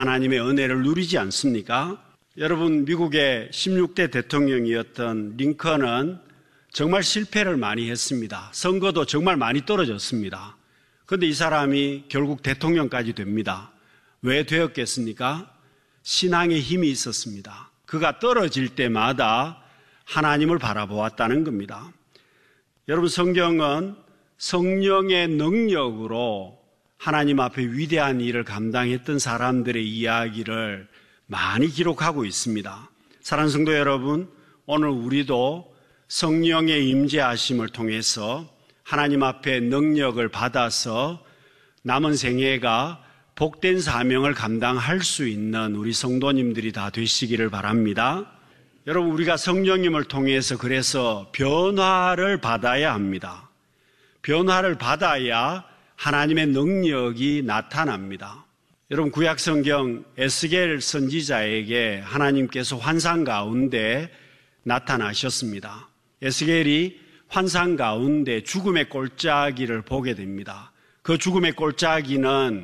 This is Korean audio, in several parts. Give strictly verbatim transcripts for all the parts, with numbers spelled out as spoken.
하나님의 은혜를 누리지 않습니까? 여러분, 미국의 십육 대 대통령이었던 링컨은 정말 실패를 많이 했습니다. 선거도 정말 많이 떨어졌습니다. 그런데 이 사람이 결국 대통령까지 됩니다. 왜 되었겠습니까? 신앙의 힘이 있었습니다. 그가 떨어질 때마다 하나님을 바라보았다는 겁니다. 여러분, 성경은 성령의 능력으로 하나님 앞에 위대한 일을 감당했던 사람들의 이야기를 많이 기록하고 있습니다. 사랑하는 성도 여러분, 오늘 우리도 성령의 임재하심을 통해서 하나님 앞에 능력을 받아서 남은 생애가 복된 사명을 감당할 수 있는 우리 성도님들이 다 되시기를 바랍니다. 여러분, 우리가 성령님을 통해서 그래서 변화를 받아야 합니다. 변화를 받아야 하나님의 능력이 나타납니다. 여러분, 구약성경 에스겔 선지자에게 하나님께서 환상 가운데 나타나셨습니다. 에스겔이 환상 가운데 죽음의 골짜기를 보게 됩니다. 그 죽음의 골짜기는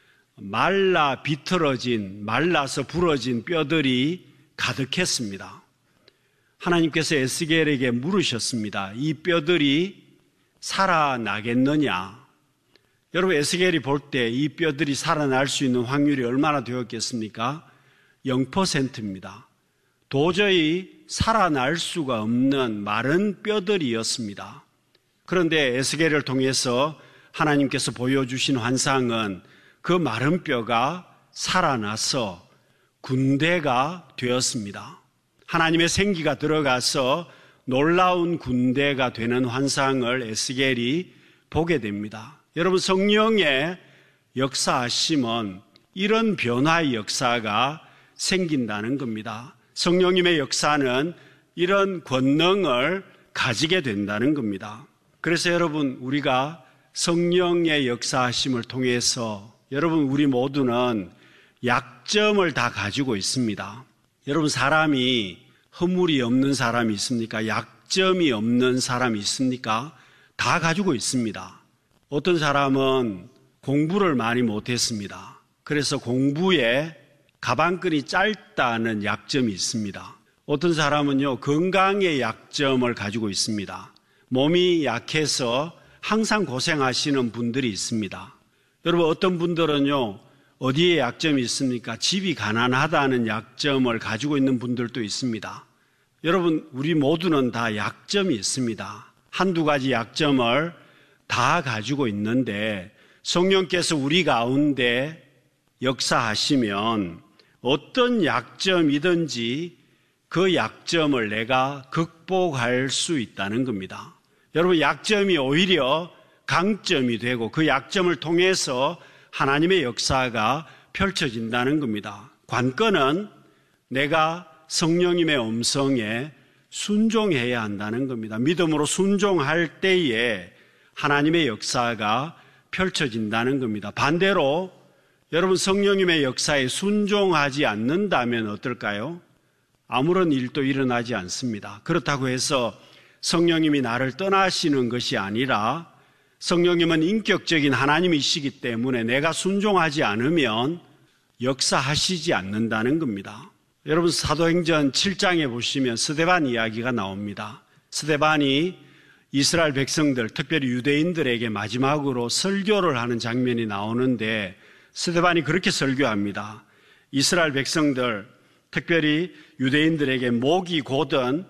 말라 비틀어진, 말라서 부러진 뼈들이 가득했습니다. 하나님께서 에스겔에게 물으셨습니다. 이 뼈들이 살아나겠느냐? 여러분, 에스겔이 볼 때 이 뼈들이 살아날 수 있는 확률이 얼마나 되었겠습니까? 영 퍼센트입니다. 도저히 살아날 수가 없는 마른 뼈들이었습니다. 그런데 에스겔을 통해서 하나님께서 보여주신 환상은 그 마른 뼈가 살아나서 군대가 되었습니다. 하나님의 생기가 들어가서 놀라운 군대가 되는 환상을 에스겔이 보게 됩니다. 여러분, 성령의 역사하심은 이런 변화의 역사가 생긴다는 겁니다. 성령님의 역사는 이런 권능을 가지게 된다는 겁니다. 그래서 여러분, 우리가 성령의 역사하심을 통해서 여러분, 우리 모두는 약점을 다 가지고 있습니다. 여러분, 사람이 허물이 없는 사람이 있습니까? 약점이 없는 사람이 있습니까? 다 가지고 있습니다. 어떤 사람은 공부를 많이 못했습니다. 그래서 공부에 가방끈이 짧다는 약점이 있습니다. 어떤 사람은요, 건강의 약점을 가지고 있습니다. 몸이 약해서 항상 고생하시는 분들이 있습니다. 여러분, 어떤 분들은요, 어디에 약점이 있습니까? 집이 가난하다는 약점을 가지고 있는 분들도 있습니다. 여러분, 우리 모두는 다 약점이 있습니다. 한두 가지 약점을 다 가지고 있는데 성령께서 우리 가운데 역사하시면 어떤 약점이든지 그 약점을 내가 극복할 수 있다는 겁니다. 여러분, 약점이 오히려 강점이 되고 그 약점을 통해서 하나님의 역사가 펼쳐진다는 겁니다. 관건은 내가 성령님의 음성에 순종해야 한다는 겁니다. 믿음으로 순종할 때에 하나님의 역사가 펼쳐진다는 겁니다. 반대로 여러분, 성령님의 역사에 순종하지 않는다면 어떨까요? 아무런 일도 일어나지 않습니다. 그렇다고 해서 성령님이 나를 떠나시는 것이 아니라 성령님은 인격적인 하나님이시기 때문에 내가 순종하지 않으면 역사하시지 않는다는 겁니다. 여러분, 사도행전 칠 장에 보시면 스데반 이야기가 나옵니다. 스데반이 이스라엘 백성들, 특별히 유대인들에게 마지막으로 설교를 하는 장면이 나오는데 스데반이 그렇게 설교합니다. 이스라엘 백성들, 특별히 유대인들에게 목이 곧은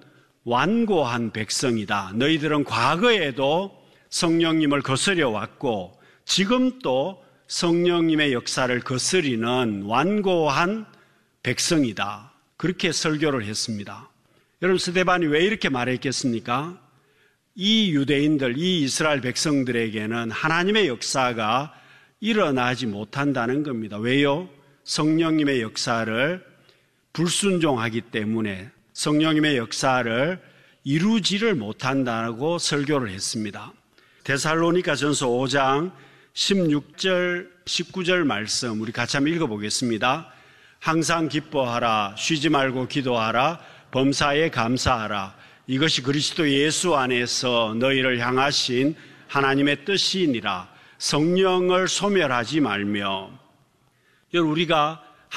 완고한 백성이다. 너희들은 과거에도 성령님을 거스려 왔고 지금 또 성령님의 역사를 거스리는 완고한 백성이다. 그렇게 설교를 했습니다. 여러분, 스데반이 왜 이렇게 말했겠습니까? 이 유대인들, 이 이스라엘 백성들에게는 하나님의 역사가 일어나지 못한다는 겁니다. 왜요? 성령님의 역사를 불순종하기 때문에 성령님의 역사를 이루지를 못한다고 설교를 했습니다. 데살로니가전서 오 장 십육 절, 십구 절 말씀 우리 같이 한번 읽어보겠습니다. 항상 기뻐하라, 쉬지 말고 기도하라, 범사에 감사하라. 이것이 그리스도 예수 안에서 너희를 향하신 하나님의 뜻이니라. 성령을 소멸하지 말며. 여러분, 우리가